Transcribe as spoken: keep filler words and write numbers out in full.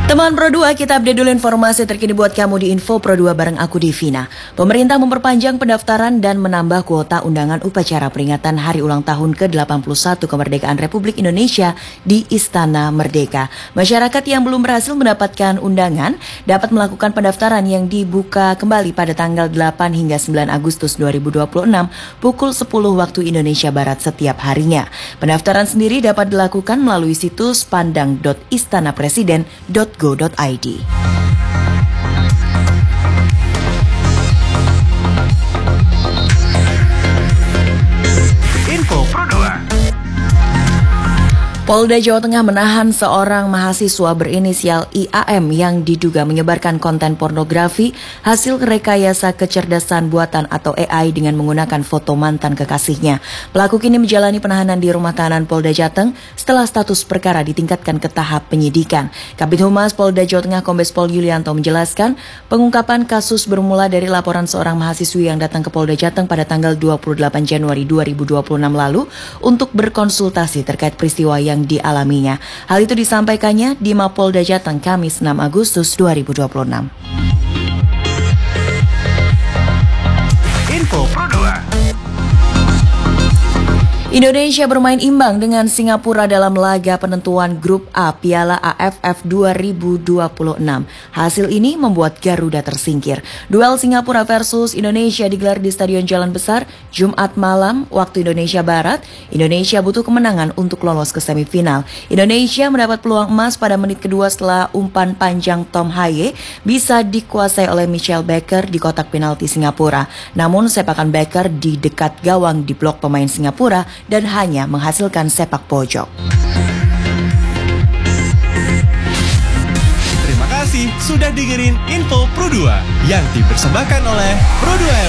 Teman Pro dua, kita update dulu informasi terkini buat kamu di Info Pro dua bareng aku Divina. Pemerintah memperpanjang pendaftaran dan menambah kuota undangan upacara peringatan Hari Ulang Tahun ke delapan puluh satu Kemerdekaan Republik Indonesia di Istana Merdeka. Masyarakat yang belum berhasil mendapatkan undangan dapat melakukan pendaftaran yang dibuka kembali pada tanggal delapan hingga sembilan Agustus dua ribu dua puluh enam pukul sepuluh waktu Indonesia Barat setiap harinya. Pendaftaran sendiri dapat dilakukan melalui situs pandang dot istanapresiden dot go dot i d. Info Pro dua. Polda Jawa Tengah menahan seorang mahasiswa berinisial I A M yang diduga menyebarkan konten pornografi hasil rekayasa kecerdasan buatan atau A I dengan menggunakan foto mantan kekasihnya. Pelaku kini menjalani penahanan di rumah tahanan Polda Jateng setelah status perkara ditingkatkan ke tahap penyidikan. Kabid Humas Polda Jawa Tengah Kombes Pol Yulianto menjelaskan pengungkapan kasus bermula dari laporan seorang mahasiswi yang datang ke Polda Jateng pada tanggal dua puluh delapan Januari dua ribu dua puluh enam lalu untuk berkonsultasi terkait peristiwa yang dialaminya. Hal itu disampaikannya di Mapolda Jateng Kamis enam Agustus dua ribu dua puluh enam. Info Pro dua. Indonesia bermain imbang dengan Singapura dalam laga penentuan Grup A Piala A F F dua ribu dua puluh enam. Hasil ini membuat Garuda tersingkir. Duel Singapura versus Indonesia digelar di Stadion Jalan Besar Jumat malam waktu Indonesia Barat. Indonesia butuh kemenangan untuk lolos ke semifinal. Indonesia mendapat peluang emas pada menit kedua setelah umpan panjang Tom Haye bisa dikuasai oleh Michael Becker di kotak penalti Singapura. Namun sepakan Becker di dekat gawang di blok pemain Singapura dan hanya menghasilkan sepak pojok. Terima kasih sudah dengerin Info Pro dua yang dipersembahkan oleh Pro dua.